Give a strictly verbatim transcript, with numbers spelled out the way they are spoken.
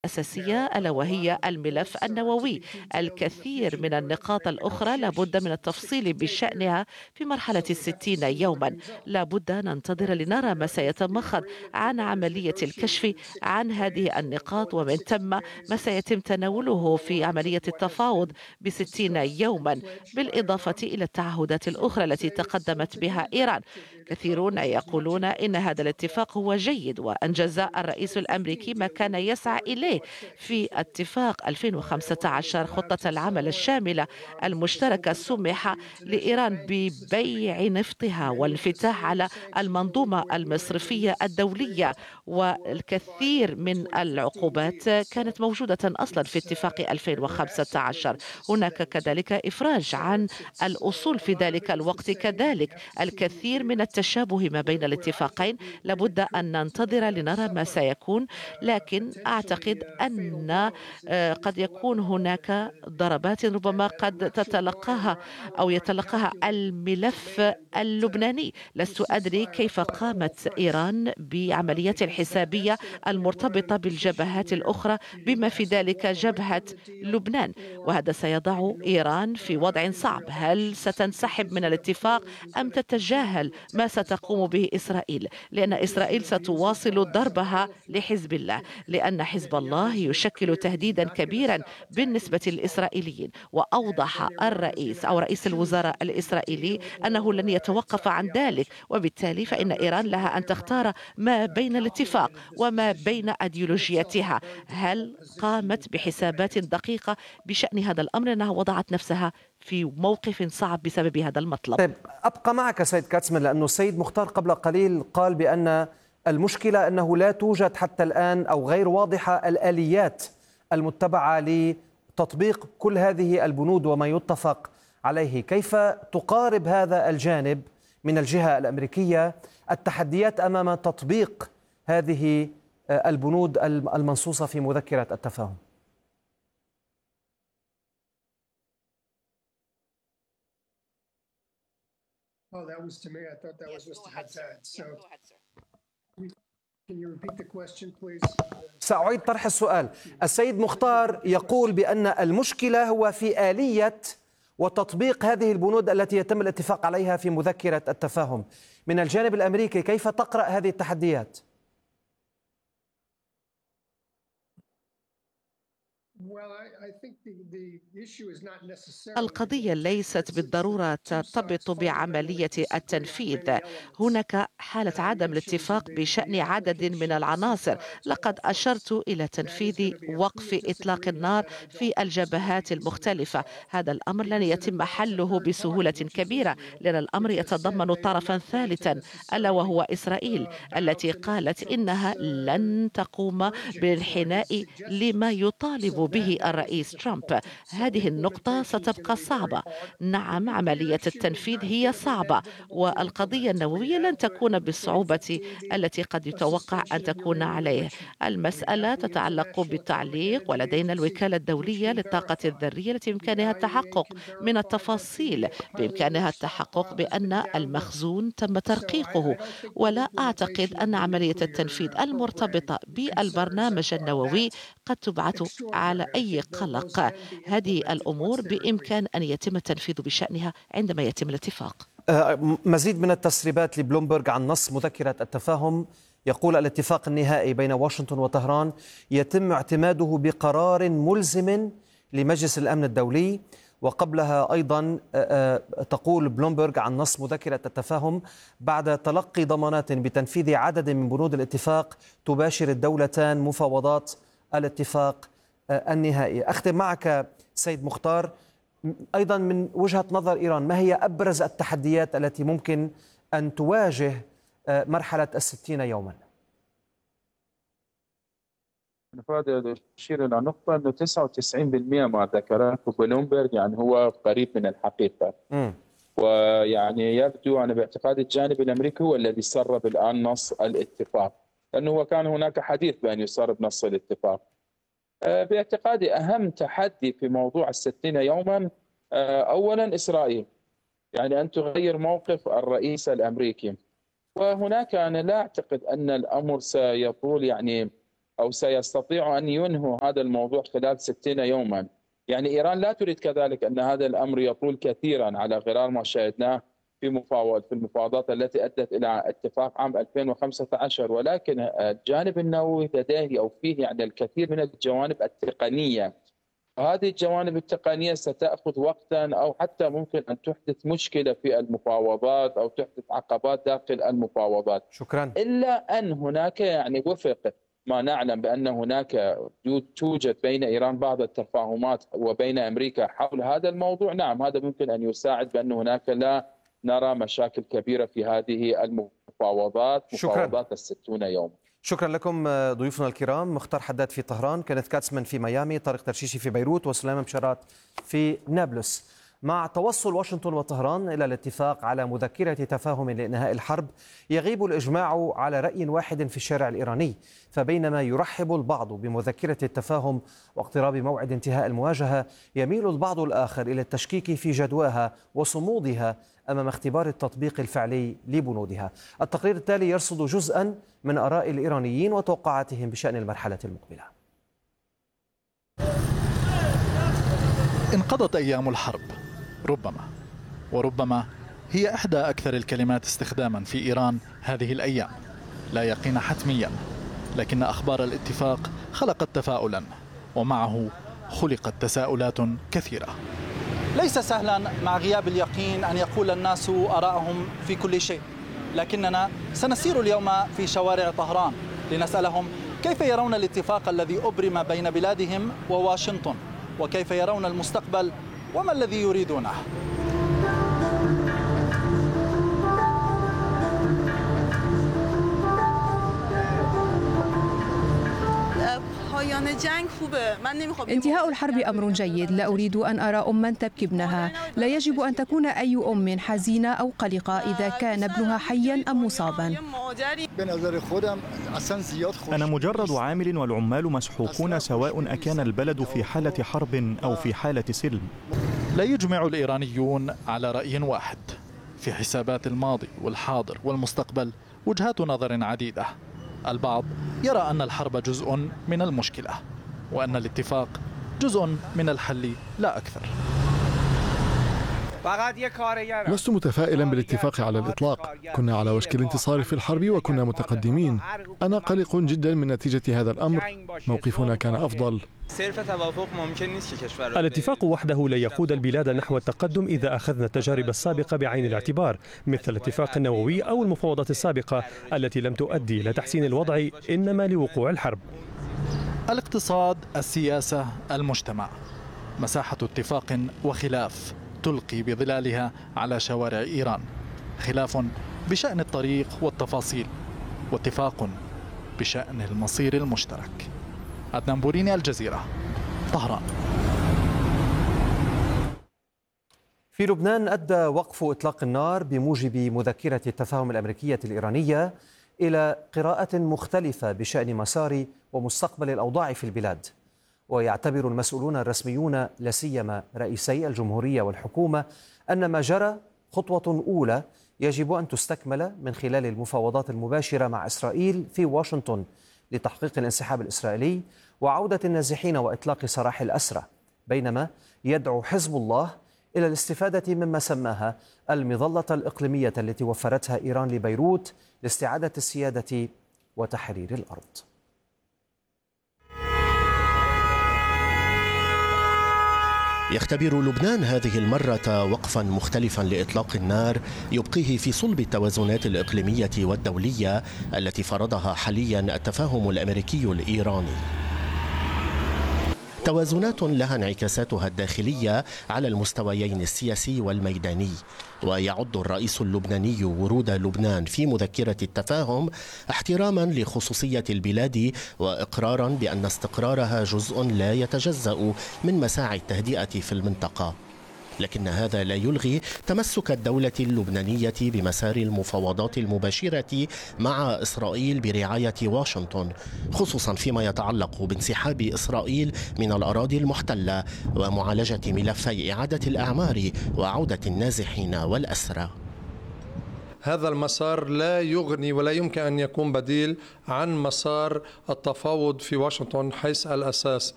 أساسية، ألا وهي الملف النووي. الكثير من النقاط الأخرى لابد من التفصيل بشأنها في مرحلة الستين يوما. لابد ننتظر لنرى ما سيتمخض عن عملية الكشف عن هذه النقاط، ومن ثم ما سيتم تناوله في عملية التفاوض بستين يوما، بالإضافة إلى التعهدات الأخرى التي تقدمت بها إيران. كثيرون يقولون إن هذا الاتفاق هو جيد، وأنجز الرئيس الأمريكي ما كان يسعى إليه في اتفاق ألفين وخمسة عشر. خطة العمل الشاملة المشتركة سمح لإيران ببيع نفطها والانفتاح على المنظومة المصرفية الدولية، والكثير من العقوبات كانت موجودة أصلا في اتفاق ألفين وخمسة عشر. هناك كذلك إفراج عن الأصول في ذلك الوقت، كذلك الكثير من التشابه ما بين الاتفاقين. لابد أن ننتظر لنرى ما سيكون، لكن أعتقد أن آه، قد يكون هناك ضربات ربما قد تتلقاها أو يتلقاها الملف اللبناني. لست أدري كيف قامت إيران بعمليات الحسابية المرتبطة بالجبهات الأخرى بما في ذلك جبهة لبنان، وهذا سيضع إيران في وضع صعب. هل ستنسحب من الاتفاق أم تتجاهل ما ستقوم به إسرائيل؟ لأن إسرائيل ستواصل ضربها لحزب الله، لأن حزب الله يشكل تهديدا كبيرا بالنسبة للإسرائيليين. وأوضح الرئيس أو رئيس الوزراء الإسرائيلي أنه لن يتوقف عن ذلك، وبالتالي فإن إيران لها أن تختار ما بين الاتفاق وما بين أيديولوجيتها. هل قامت بحسابات دقيقة بشأن هذا الأمر؟ أنها وضعت نفسها في موقف صعب بسبب هذا المطلب. طيب، أبقى معك سيد كاتسمان، لأنه السيد مختار قبل قليل قال بأن المشكلة أنه لا توجد حتى الآن أو غير واضحة الآليات المتبعة لتطبيق كل هذه البنود وما يتفق عليه. كيف تقارب هذا الجانب من الجهة الأمريكية التحديات أمام تطبيق هذه البنود المنصوصة في مذكرة التفاهم؟ Oh, that was to me. I thought that yes, was Mister Haddad. So, yeah, can you repeat the question, please? سأعيد طرح السؤال. السيد مختار يقول بأن المشكلة هو في آلية وتطبيق هذه البنود التي يتم الاتفاق عليها في مذكرة التفاهم. من الجانب الأمريكي كيف تقرأ هذه التحديات؟ القضية ليست بالضرورة ترتبط بعملية التنفيذ. هناك حالة عدم الاتفاق بشأن عدد من العناصر. لقد أشرت إلى تنفيذ وقف إطلاق النار في الجبهات المختلفة. هذا الأمر لن يتم حله بسهولة كبيرة، لأن الأمر يتضمن طرفا ثالثا، ألا وهو إسرائيل، التي قالت إنها لن تقوم بالانحناء لما يطالب به الرئيس ترامب. هذه النقطة ستبقى صعبة. نعم، عملية التنفيذ هي صعبة، والقضية النووية لن تكون بالصعوبة التي قد يتوقع أن تكون عليه. المسألة تتعلق بالتعليق، ولدينا الوكالة الدولية للطاقة الذرية التي بإمكانها التحقق من التفاصيل، بإمكانها التحقق بأن المخزون تم ترقيقه. ولا أعتقد أن عملية التنفيذ المرتبطة بالبرنامج النووي قد تبعث على أي قلق. هذه الأمور بإمكان أن يتم التنفيذ بشأنها عندما يتم الاتفاق. مزيد من التسريبات لبلومبرغ عن نص مذكرة التفاهم. يقول الاتفاق النهائي بين واشنطن وطهران يتم اعتماده بقرار ملزم لمجلس الأمن الدولي. وقبلها أيضا تقول بلومبرغ عن نص مذكرة التفاهم: بعد تلقي ضمانات بتنفيذ عدد من بنود الاتفاق تباشر الدولتان مفاوضات الاتفاق النهائي. أختم معك سيد مختار، أيضا من وجهة نظر إيران، ما هي أبرز التحديات التي ممكن أن تواجه مرحلة الستين يوما؟ أنا فاضل أشير إلى نقطة أنه تسعة وتسعين بالمئة ما ذكرته بلومبرغ يعني هو قريب من الحقيقة. م. ويعني يبدو أنا باعتقاد الجانب الأمريكي هو الذي سرب الآن نص الاتفاق، لأنه هو كان هناك حديث بأن يسرب نص الاتفاق. باعتقادي أهم تحدي في موضوع الستين يوما أولا إسرائيل، يعني أن تغير موقف الرئيس الأمريكي. وهناك أنا لا أعتقد أن الأمر سيطول يعني أو سيستطيعوا أن ينهوا هذا الموضوع خلال ستين يوما. يعني إيران لا تريد كذلك أن هذا الأمر يطول كثيرا على غرار ما شاهدناه في مفاوض في المفاوضات التي أدت إلى اتفاق عام ألفين وخمسة عشر، ولكن الجانب النووي لديه أو فيه يعني الكثير من الجوانب التقنية. هذه الجوانب التقنية ستأخذ وقتا أو حتى ممكن أن تحدث مشكلة في المفاوضات أو تحدث عقبات داخل المفاوضات. شكرا. إلا أن هناك يعني وفق ما نعلم بأن هناك توجد بين إيران بعض التفاهمات وبين أمريكا حول هذا الموضوع. نعم، هذا ممكن أن يساعد بأن هناك لا نرى مشاكل كبيرة في هذه المفاوضات، مفاوضات الستون يوم. شكرا لكم ضيوفنا الكرام، مختار حداد في طهران، كينيث كاتسمان في ميامي، طارق ترشيشي في بيروت، وسليمان بشارات في نابلس. مع توصل واشنطن وطهران إلى الاتفاق على مذكرة تفاهم لإنهاء الحرب، يغيب الإجماع على رأي واحد في الشارع الإيراني. فبينما يرحب البعض بمذكرة التفاهم واقتراب موعد انتهاء المواجهة، يميل البعض الآخر إلى التشكيك في جدواها وصمودها أمام اختبار التطبيق الفعلي لبنودها. التقرير التالي يرصد جزءا من آراء الإيرانيين وتوقعاتهم بشأن المرحلة المقبلة. انقضت أيام الحرب، ربما وربما هي إحدى أكثر الكلمات استخداما في إيران هذه الأيام. لا يقين حتميا، لكن أخبار الاتفاق خلقت تفاؤلا، ومعه خلقت تساؤلات كثيرة. ليس سهلا مع غياب اليقين أن يقول الناس آراءهم في كل شيء، لكننا سنسير اليوم في شوارع طهران لنسألهم كيف يرون الاتفاق الذي أبرم بين بلادهم وواشنطن، وكيف يرون المستقبل وما الذي يريدونه. انتهاء الحرب أمر جيد، لا أريد أن أرى أما تبكي ابنها. لا يجب أن تكون أي أم حزينة أو قلقة إذا كان ابنها حيا أم مصابا. أنا مجرد عامل والعمال مسحوقون، سواء أكان البلد في حالة حرب أو في حالة سلم. لا يجمع الإيرانيون على رأي واحد في حسابات الماضي والحاضر والمستقبل. وجهات نظر عديدة. البعض يرى أن الحرب جزء من المشكلة، وأن الاتفاق جزء من الحل لا أكثر. لست متفائلا بالاتفاق على الإطلاق. كنا على وشك الانتصار في الحرب وكنا متقدمين. أنا قلق جدا من نتيجة هذا الأمر. موقفنا كان أفضل. الاتفاق وحده لا يقود البلاد نحو التقدم إذا أخذنا التجارب السابقة بعين الاعتبار، مثل الاتفاق النووي أو المفاوضات السابقة التي لم تؤدي إلى تحسين الوضع، إنما لوقوع الحرب. الاقتصاد، السياسة، المجتمع، مساحة اتفاق وخلاف تلقي بظلالها على شوارع إيران. خلاف بشأن الطريق والتفاصيل، واتفاق بشأن المصير المشترك. عدنان بوريني، الجزيرة، طهران. في لبنان أدى وقف إطلاق النار بموجب مذكرة التفاهم الأمريكية الإيرانية إلى قراءة مختلفة بشأن مسار ومستقبل الأوضاع في البلاد. ويعتبر المسؤولون الرسميون لا سيما رئيسي الجمهورية والحكومة أن ما جرى خطوة أولى يجب أن تستكمل من خلال المفاوضات المباشرة مع إسرائيل في واشنطن لتحقيق الانسحاب الإسرائيلي وعودة النازحين وإطلاق سراح الأسرى، بينما يدعو حزب الله إلى الاستفادة مما سماها المظلة الإقليمية التي وفرتها إيران لبيروت لاستعادة السيادة وتحرير الأرض. يختبر لبنان هذه المرة وقفا مختلفا لإطلاق النار يبقيه في صلب التوازنات الإقليمية والدولية التي فرضها حاليا التفاهم الأمريكي الإيراني. توازنات لها انعكاساتها الداخلية على المستويين السياسي والميداني. ويعد الرئيس اللبناني ورود لبنان في مذكرة التفاهم احتراما لخصوصية البلاد وإقرارا بأن استقرارها جزء لا يتجزأ من مساعي التهدئة في المنطقة. لكن هذا لا يلغي تمسك الدولة اللبنانية بمسار المفاوضات المباشرة مع إسرائيل برعاية واشنطن، خصوصا فيما يتعلق بانسحاب إسرائيل من الأراضي المحتلة ومعالجة ملفي إعادة الأعمار وعودة النازحين والأسرى. هذا المسار لا يغني ولا يمكن أن يكون بديل عن مسار التفاوض في واشنطن حيث الأساس.